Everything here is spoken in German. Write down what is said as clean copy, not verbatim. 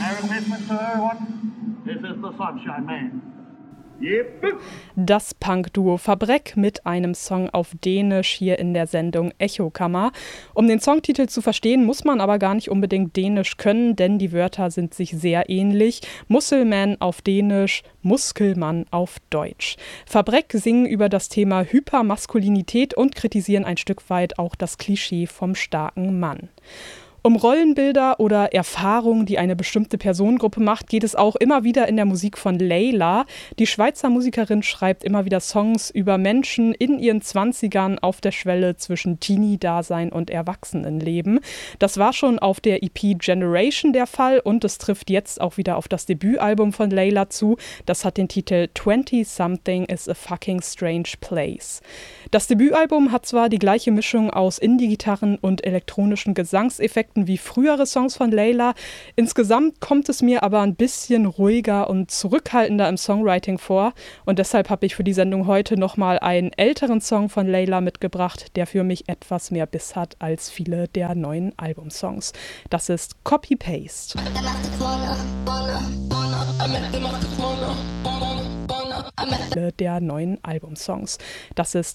Merry Christmas to everyone. This is the Sunshine Man. Yep. Das Punk-Duo Fabreck mit einem Song auf Dänisch hier in der Sendung Echokammer. Um den Songtitel zu verstehen, muss man aber gar nicht unbedingt Dänisch können, denn die Wörter sind sich sehr ähnlich. Muskelman auf Dänisch, Muskelmann auf Deutsch. Fabreck singen über das Thema Hypermaskulinität und kritisieren ein Stück weit auch das Klischee vom starken Mann. Um Rollenbilder oder Erfahrungen, die eine bestimmte Personengruppe macht, geht es auch immer wieder in der Musik von Layla. Die Schweizer Musikerin schreibt immer wieder Songs über Menschen in ihren 20ern auf der Schwelle zwischen Teenie-Dasein und Erwachsenenleben. Das war schon auf der EP Generation der Fall und es trifft jetzt auch wieder auf das Debütalbum von Layla zu. Das hat den Titel 20-Something is a fucking strange place. Das Debütalbum hat zwar die gleiche Mischung aus Indie-Gitarren und elektronischen Gesangseffekten wie frühere Songs von Layla. Insgesamt kommt es mir aber ein bisschen ruhiger und zurückhaltender im Songwriting vor. Und deshalb habe ich für die Sendung heute nochmal einen älteren Song von Layla mitgebracht, der für mich etwas mehr Biss hat als viele der neuen Albumsongs. Das ist Copy-Paste. Der neuen Albumsongs. Das ist